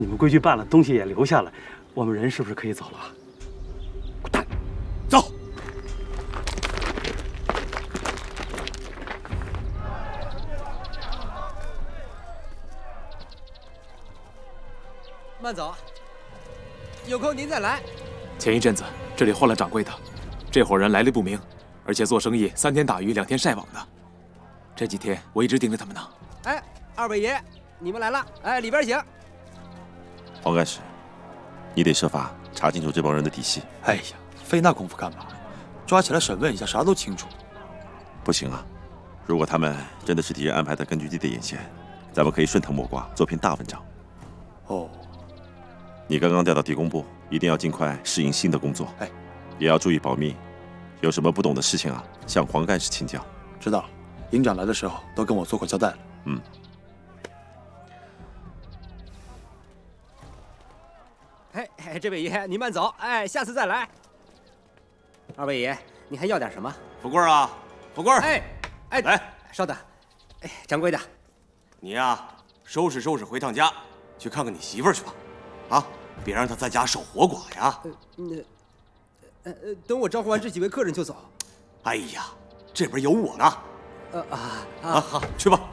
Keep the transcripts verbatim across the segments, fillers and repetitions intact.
你们规矩办了，东西也留下了，我们人是不是可以走了？滚蛋，走！ 慢走，有空您再来。 前一阵子这里换了掌柜的，这伙人来历不明，而且做生意三天打鱼两天晒网的。这几天我一直盯着他们呢。 哎，二位爷，你们来了，哎，里边请。 黄干事，你得设法查清楚这帮人的底细。 哎呀，费那功夫干嘛？抓起来审问一下，啥都清楚。 不行啊，如果他们真的是敌人安排在根据地的眼线，咱们可以顺藤摸瓜，做篇大文章。 哦。 你刚刚调到地工部，一定要尽快适应新的工作。 哎， 也要注意保密。有什么不懂的事情啊，向黄干事请教。 知道，营长来的时候都跟我做过交代了。 嗯。 哎哎，这位爷您慢走，哎，下次再来。二位爷，你还要点什么？ 富贵啊，富贵！ 哎哎， 来， 稍等。哎，掌柜的， 你呀、啊，收拾收拾，回趟家，去看看你媳妇儿去吧。啊，别让她在家守活寡呀。 呃，那、呃，呃，等我招呼完这几位客人就走。 哎呀，这边有我呢。 呃啊啊， 啊好，去吧。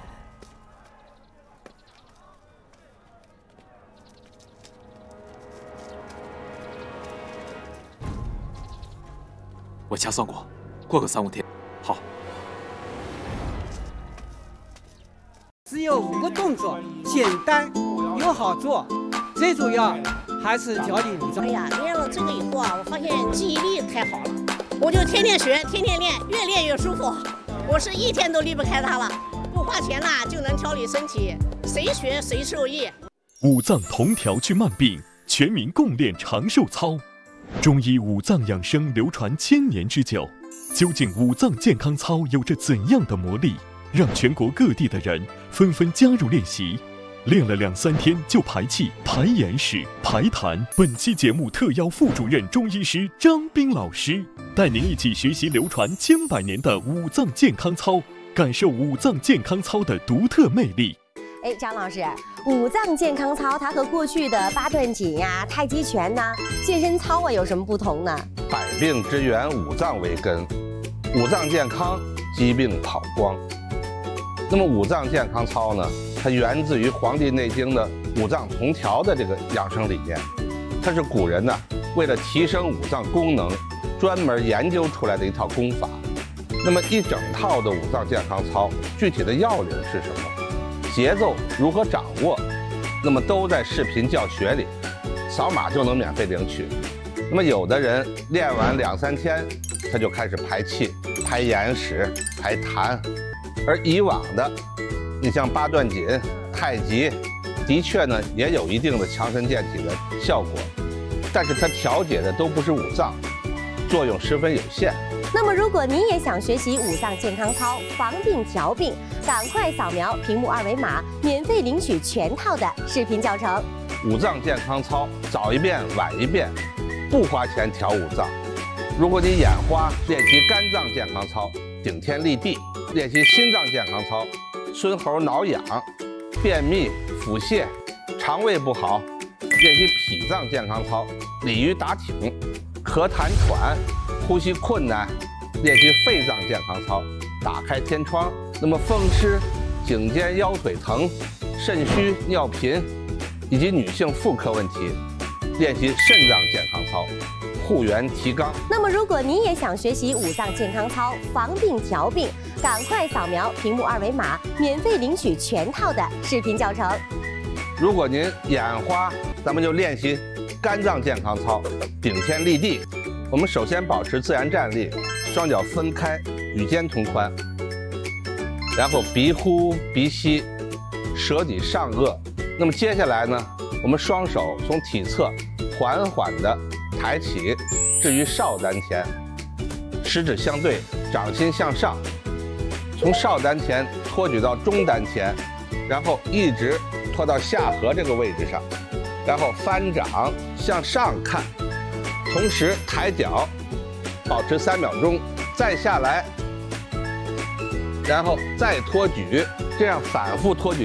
我掐算过，过个三五天，好。 只有五个动作，简单又好做，最主要还是调理武装。 哎呀，练了这个以后啊，我发现记忆力太好了，我就天天学，天天练，越练越舒服。我是一天都离不开它了，不花钱啦就能调理身体，谁学谁受益。 五脏同调去慢病，全民共练长寿操。中医五脏养生流传千年之久，究竟五脏健康操有着怎样的魔力，让全国各地的人纷纷加入练习？练了两三天就排气、排眼屎、排痰。本期节目特邀副主任中医师张斌老师，带您一起学习流传千百年的五脏健康操，感受五脏健康操的独特魅力。 哎，张老师，五脏健康操它和过去的八段锦呀、太极拳呐、健身操啊有什么不同呢？ 百病之源，五脏为根，五脏健康，疾病跑光。那么五脏健康操呢，它源自于《黄帝内经》的五脏同调的这个养生理念，它是古人呢为了提升五脏功能，专门研究出来的一套功法。那么一整套的五脏健康操，具体的要领是什么？节奏如何掌握？那么都在视频教学里，扫码就能免费领取。那么有的人练完两三天，他就开始排气、排眼屎、排痰，而以往的，你像八段锦、太极，的确呢也有一定的强身健体的效果，但是它调节的都不是五脏，作用十分有限。 那么，如果您也想学习五脏健康操，防病调病，赶快扫描屏幕二维码，免费领取全套的视频教程。 五脏健康操，早一遍晚一遍，不花钱调五脏。如果你眼花，练习肝脏健康操，顶天立地；练习心脏健康操，孙猴挠痒；便秘、腹泻、肠胃不好，练习脾脏健康操，鲤鱼打挺；咳痰喘。呼吸困难，练习肺脏健康操，打开天窗。那么风湿、颈肩腰腿疼、肾虚、尿频，以及女性妇科问题，练习肾脏健康操，护元提肛。 那么，如果您也想学习五脏健康操，防病调病，赶快扫描屏幕二维码，免费领取全套的视频教程。 如果您眼花，咱们就练习肝脏健康操，顶天立地。我们首先保持自然站立，双脚分开，与肩同宽，然后鼻呼鼻吸，舌抵上颚。那么接下来呢，我们双手从体侧缓缓地抬起，置于少丹田，食指相对，掌心向上，从少丹田托举到中丹田，然后一直拖到下颌这个位置上，然后翻掌向上看。同时抬脚，保持三秒钟，再下来，然后再托举，这样反复托举